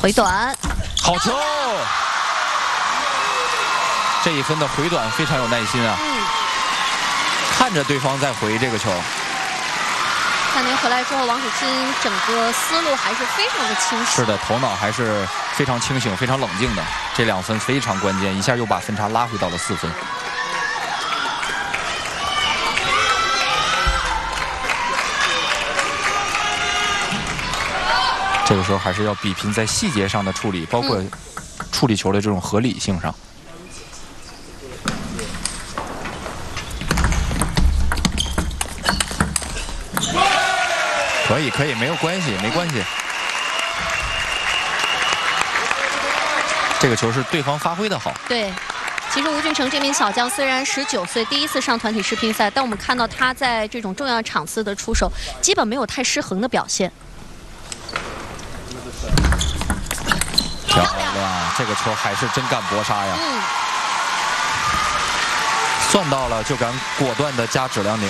回短， 好球！这一分的回短非常有耐心啊，看着对方在回这个球。 看您回来之后，王楚钦整个思路还是非常的清晰。 是的，头脑还是非常清醒、非常冷静的。这2分非常关键，一下又把分差拉回到了4分。这个时候还是要比拼在细节上的处理，包括处理球的这种合理性上。可以，没有关系，没关系。这个球是对方发挥的好。 对。其实吴俊成这名小将虽然19岁，第一次上团体世乒赛，但我们看到他在这种重要场次的出手，基本没有太失衡的表现。 漂亮，这个球还是真敢搏杀呀！算到了就敢果断的加质量拧。